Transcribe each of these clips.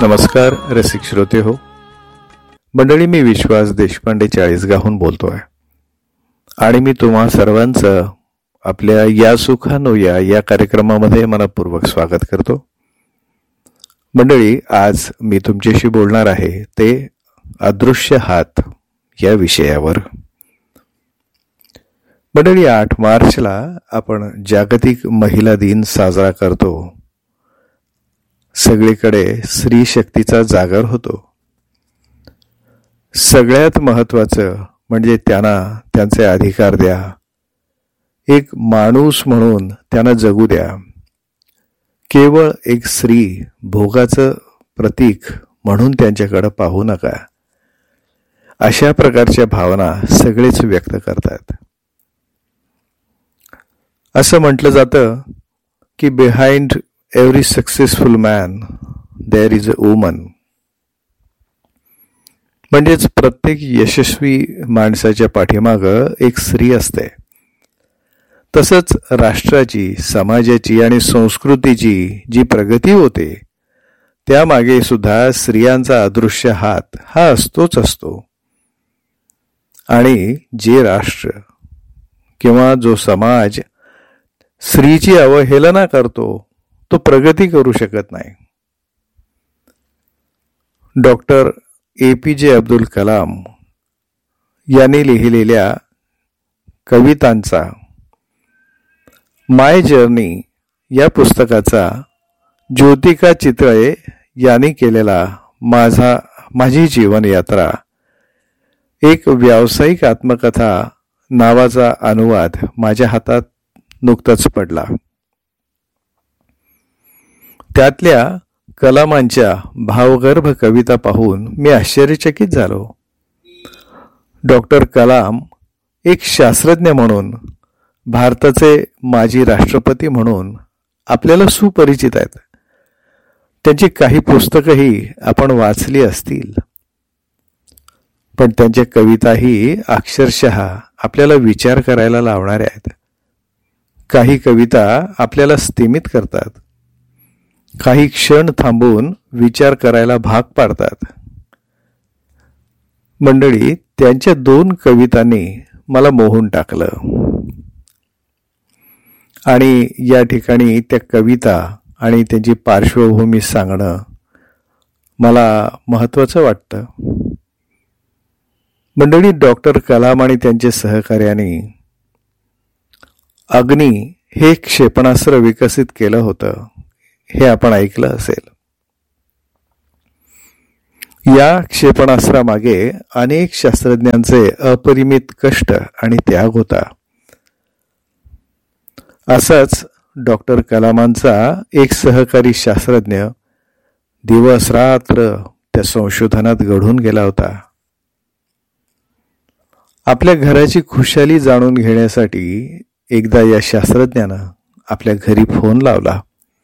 नमस्कार रसिक श्रोते हो मंडळी, मी विश्वास देशपांडे चाळीसगावहून बोलतोय आणि मी तुम्हा सर्वांचं आपल्या या सुखानो या कार्यक्रमामध्ये मनपूर्वक स्वागत करतो. मंडळी, आज मी तुमच्याशी बोलणार आहे ते अदृश्य हात या विषयावर. मंडळी, 8 मार्चला आपण जागतिक महिला दिन साजरा करतो. सगळीकडे स्त्री शक्तीचा जागर होतो. सगळ्यात महत्वाचं म्हणजे त्यांना त्यांचे अधिकार द्या. एक माणूस म्हणून त्यांना जगू द्या. केवळ एक स्त्री भोगाचं प्रतीक म्हणून त्यांच्याकडे पाहू नका. अशा प्रकारच्या भावना सगळेच व्यक्त करतात. असं म्हटलं जातं की behind every successful man there is a woman. म्हणजेच प्रत्येक यशस्वी माणसाच्या पाठीमागं एक स्त्री असते. तसंच राष्ट्राची, समाजाची आणि संस्कृतीची जी प्रगती होते त्यामागे सुद्धा स्त्रियांचा अदृश्य हात हा असतो. आणि जे राष्ट्र किंवा जो समाज स्त्रीची अवहेलना करतो तो प्रगती करू शकत नाही. डॉक्टर APJ अब्दुल कलाम यांनी लिहिलेल्या कवितांचा माय जर्नी या पुस्तकाचा ज्योतिका चितळे यांनी केलेला माझी जीवन यात्रा एक व्यावसायिक आत्मकथा नावाचा अनुवाद माझ्या हातात नुकताच पडला. त्यातल्या कलामांच्या भावगर्भ कविता पाहून मी आश्चर्यचकित झालो. डॉक्टर कलाम एक शास्त्रज्ञ म्हणून, भारताचे माजी राष्ट्रपती म्हणून आपल्याला सुपरिचित आहेत. त्यांची काही पुस्तकंही आपण वाचली असतील, पण त्यांच्या कविताही अक्षरशः आपल्याला विचार करायला लावणाऱ्या आहेत. काही कविता आपल्याला स्तिमित करतात, काही क्षण थांबून विचार करायला भाग पाडतात. मंडळी, त्यांच्या 2 कवितांनी मला मोहून टाकलं आणि या ठिकाणी त्या कविता आणि त्यांची पार्श्वभूमी सांगणं मला महत्वाचं वाटतं. मंडळी, डॉक्टर कलाम आणि त्यांच्या सहकार्याने अग्नी हे क्षेपणास्त्र विकसित केलं होतं, हे आपण ऐकलं असेल. या क्षेपणास्त्रामागे अनेक शास्त्रज्ञांचे अपरिमित कष्ट आणि त्याग होता. असाच डॉक्टर कलामांचा एक सहकारी शास्त्रज्ञ दिवस रात्र त्या संशोधनात घडून गेला होता. आपल्या घराची खुशाली जाणून घेण्यासाठी एकदा या शास्त्रज्ञानं आपल्या घरी फोन लावला.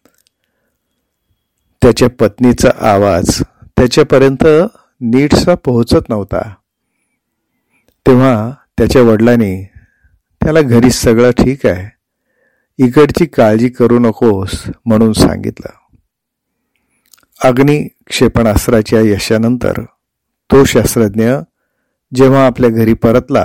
त्याच्या पत्नीचा आवाज त्याच्यापर्यंत नीटसा पोहोचत नव्हता. तेव्हा त्याच्या वडिलांनी त्याला घरी सगळं ठीक आहे, इकडची काळजी करू नकोस म्हणून सांगितलं. अग्नी क्षेपणास्त्राच्या यशानंतर तो शास्त्रज्ञ जेव्हा आपल्या घरी परतला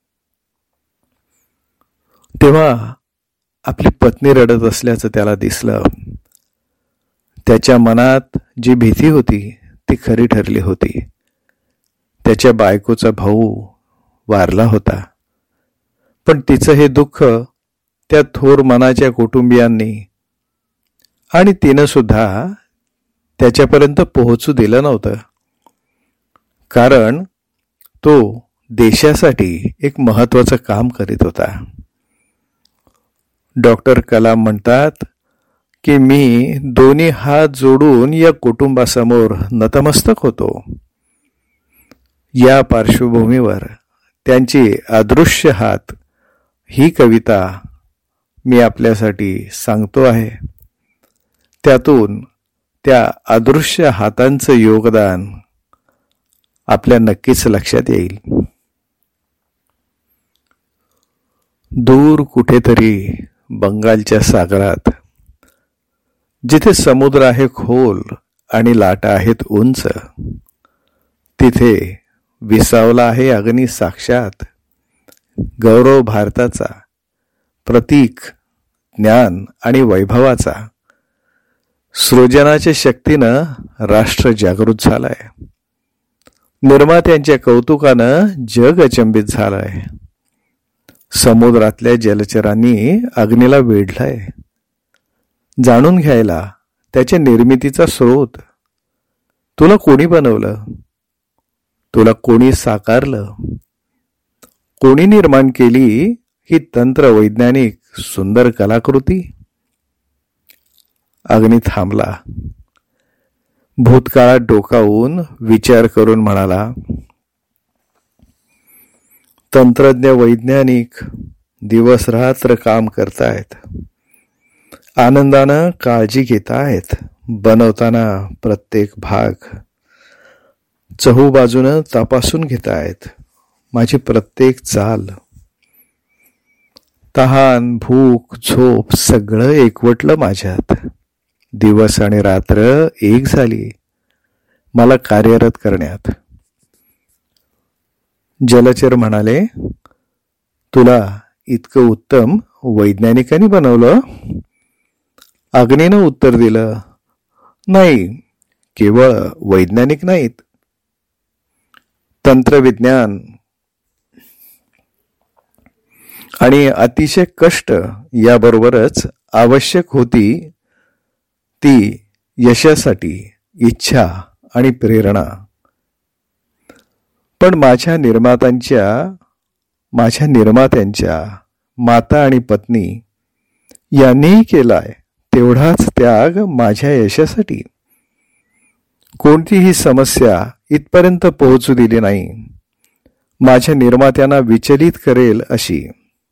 तेव्हा आपली पत्नी रडत असल्याचं त्याला दिसलं. त्याच्या मनात जी भीती होती ती खरी ठरली होती. त्याच्या बायकोचा भाऊ वारला होता, पण तिचं हे दुःख त्या थोर मनाच्या कुटुंबियांनी आणि तिनं सुद्धा त्याच्यापर्यंत पोहोचू दिलं नव्हतं. कारण तो देशासाठी एक महत्वाचं काम करीत होता. डॉक्टर कलाम म्हणतात की मी दोन्ही हात जोडून या कुटुंबासमोर नतमस्तक होतो. या पार्श्वभूमीवर त्यांची अदृश्य हात ही कविता मी आपल्यासाठी सांगतो आहे. त्यातून त्या अदृश्य हातांचं योगदान आपल्या नक्कीच लक्षात येईल. दूर कुठेतरी बंगालच्या सागरात, जिथे समुद्र आहे खोल आणि लाटा आहेत उंच. तिथे विसावला आहे अग्नी साक्षात. गौरव भारताचा, प्रतीक ज्ञान आणि वैभवाचा. सृजनाच्या शक्तीनं राष्ट्र जागृत झालाय. निर्मात्यांच्या कौतुकानं जग अचंबित झालंय. समुद्रातल्या जलचरांनी अग्नीला वेढलंय. जाणून घ्यायला त्याच्या निर्मितीचा स्रोत. तुला कोणी बनवलं? तुला कोणी साकारलं? कोणी निर्माण केली ही तंत्रवैज्ञानिक सुंदर कलाकृती? अग्नी थांबला. भूतकाळात डोकावून विचार करून म्हणाला, तंत्रज्ञ वैज्ञानिक दिवस रात्र काम करतायत. आनंदानं काळजी घेतायत. बनवताना प्रत्येक भाग चहूबाजूनं तपासून घेतायत. माझी प्रत्येक चाल. तहान, भूक, झोप सगळं एकवटलं माझ्यात. दिवस आणि रात्र एक झाली मला कार्यरत करण्यात. जलचर म्हणाले, तुला इतकं उत्तम वैज्ञानिकांनी बनवलं? अग्नीनं उत्तर दिलं, नाही, केवळ वैज्ञानिक नाहीत. तंत्रविज्ञान आणि अतिशय कष्ट याबरोबरच आवश्यक होती ती यशासाठी इच्छा आणि प्रेरणा. पण माझ्या निर्मात्यांच्या माता आणि पत्नी यांनीही केलाय तेवढाच त्याग माझ्या यशासाठी. कोणतीही समस्या इथपर्यंत पोहोचू दिली नाही माझ्या निर्मात्यांना विचलित करेल अशी.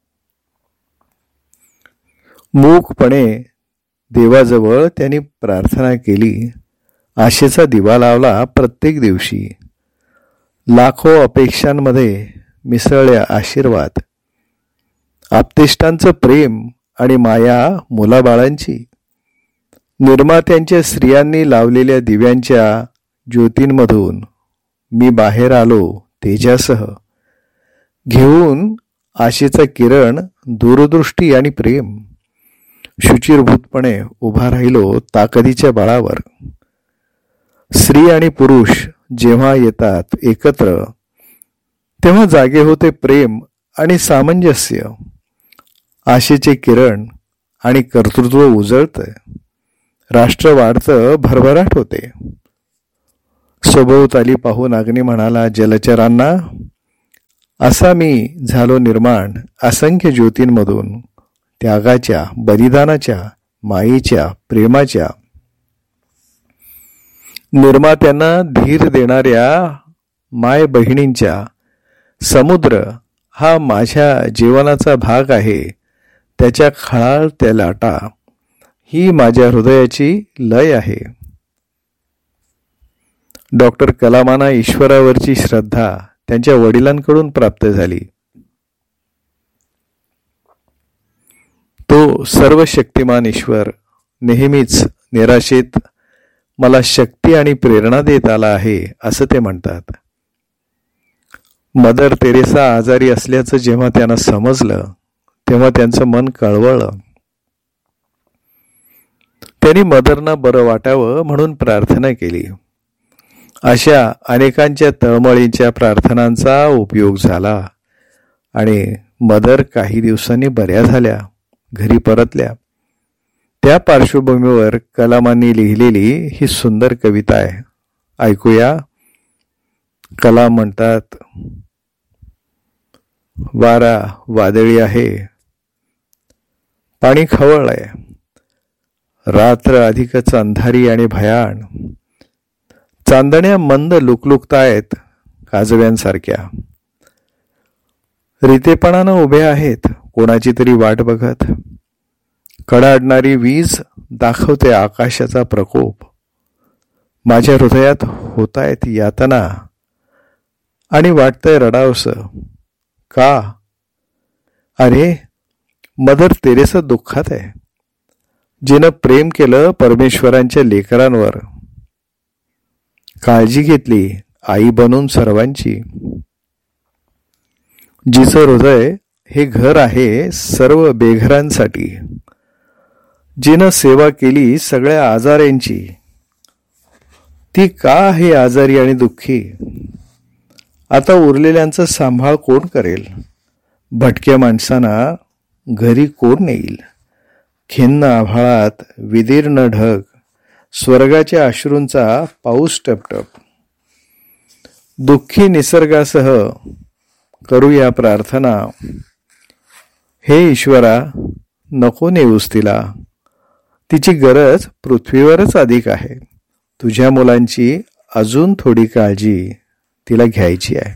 मूकपणे देवाजवळ त्यांनी प्रार्थना केली. आशेचा दिवा लावला प्रत्येक दिवशी. लाखो अपेक्षांमध्ये मिसळल्या आशीर्वाद. आप्तेष्टांचं प्रेम आणि माया मुलाबाळांची. निर्मात्यांच्या स्त्रियांनी लावलेल्या दिव्यांच्या ज्योतींमधून मी बाहेर आलो तेजासह. घेऊन आशेचा किरण, दूरदृष्टी आणि प्रेम. शुचिरभूतपणे उभा राहिलो ताकदीच्या बळावर. स्त्री आणि पुरुष जेव्हा येतात एकत्र तेव्हा जागे होते प्रेम आणि सामंजस्य. आशेचे किरण आणि कर्तृत्व उजळतं. राष्ट्र वाढतं, भरभराट होते. सभोवताली पाहून अग्नी म्हणाला जलचरांना, असा मी झालो निर्माण असंख्य ज्योतींमधून. त्यागाच्या, बलिदानाच्या, मायेच्या, प्रेमाच्या. निर्मात्यांना धीर देणाऱ्या माय बहिणींच्या. समुद्र हा माझ्या जीवनाचा भाग आहे. त्याच्या खळाळत्या लाटा ही माझ्या हृदयाची लय आहे. डॉक्टर कलामांना ईश्वरावरची श्रद्धा त्यांच्या वडिलांकडून प्राप्त झाली. तो सर्व शक्तिमान ईश्वर नेहमीच निराशेत मला शक्ती आणि प्रेरणा देत आला आहे असं ते म्हणतात. मदर तेरेसा आजारी असल्याचं जेव्हा त्यांना समजलं तेव्हा त्यांचं मन कळवळलं. त्यांनी मदरना बरं वाटावं म्हणून प्रार्थना केली. अशा अनेकांच्या तळमळींच्या प्रार्थनांचा उपयोग झाला आणि मदर काही दिवसांनी बऱ्या झाल्या, घरी परतल्या. त्या पार्श्वभूमीवर कलामांनी लिहिलेली ही सुंदर कविता आहे, ऐकूया. कलाम म्हणतात, वारा वादळी आहे, पाणी खवळलंय, रात्र अधिकच अंधारी आणि भयाण. चांदण्या मंद लुकलुकतायत काजव्यांसारख्या. रितेपणानं उभ्या आहेत कोणाची तरी वाट बघत. कडाडणारी वीज दाखवते आकाशाचा प्रकोप. माझ्या हृदयात होतायत यातना आणि वाटतंय रडावसं. का? अरे, मदर तेरेसा दुःखात आहे. जिनं प्रेम केलं परमेश्वरांच्या लेकरांवर. काळजी घेतली आई बनून सर्वांची. जिचं हृदय हे घर आहे सर्व बेघरांसाठी. जिनं सेवा केली सगळ्या आजाऱ्यांची, ती का आहे आजारी आणि दुःखी? आता उरलेल्यांचा सांभाळ कोण करेल? भटक्या माणसांना घरी कोण नेईल? खिन्न आभाळात विदीर्ण ढग, स्वर्गाच्या अश्रूंचा पाऊस टपटप. दुःखी निसर्गासह करूया प्रार्थना, हे ईश्वरा नको नेऊस तिला. तिची गरज पृथ्वीवरच अधिक आहे. तुझ्या मुलांची अजून थोडी काळजी तिला घ्यायची आहे.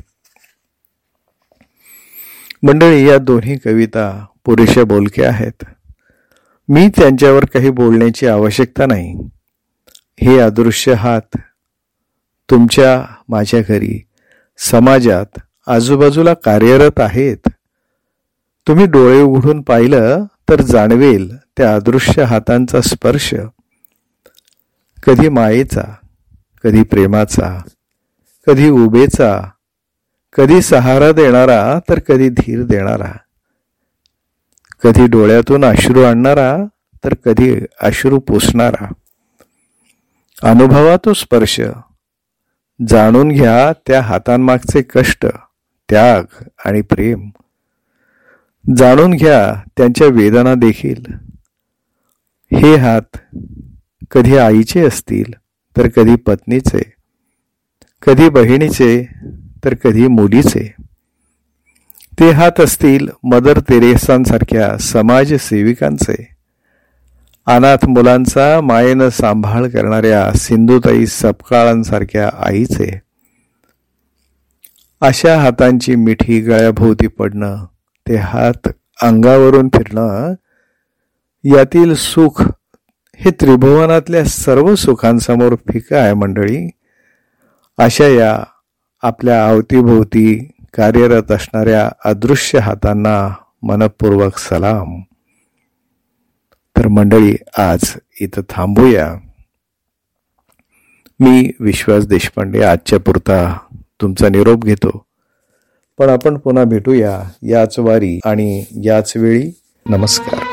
मंडळी, या दोन्ही कविता पुरेशा बोलक्या आहेत. मी त्यांच्यावर काही बोलण्याची आवश्यकता नाही. हे अदृश्य हात तुमच्या, माझ्या घरी, समाजात, आजूबाजूला कार्यरत आहेत. तुम्ही डोळे उघडून पाहिलं तर जाणवेल त्या अदृश्य हातांचा स्पर्श. कधी मायेचा, कधी प्रेमाचा, कधी उभेचा, कधी सहारा देणारा तर कधी धीर देणारा, कधी डोळ्यातून अश्रू आणणारा तर कधी अश्रू पुसणारा. अनुभवा तो स्पर्श, जाणून घ्या त्या हातांमागचे कष्ट, त्याग आणि प्रेम. जाणून घ्या त्यांच्या वेदना देखील. हे हात कधी आईचे असतील तर कधी पत्नीचे, कधी बहिणीचे तर कधी मुलीचे. ते हात असतील मदर तेरेसांसारख्या समाजसेविकांचे, अनाथ मुलांचा मायेनं सांभाळ करणाऱ्या सिंधुताई सपकाळांसारख्या आईचे. अशा हातांची मिठी गळ्याभोवती पडणं, ते हात अंगावरून फिरणं, यातील सुख हे त्रिभुवनातल्या सर्व सुखांसमोर फिकं आहे मंडळी. अशा या आपल्या अवतीभोवती कार्यरत असणाऱ्या अदृश्य हातांना मनपूर्वक सलाम. तर मंडळी, आज इथं थांबूया. मी विश्वास देशपांडे आजच्या पुरता तुमचा निरोप घेतो. पण आपण पुन्हा भेटूया याच वारी आणि याच वेळी. नमस्कार.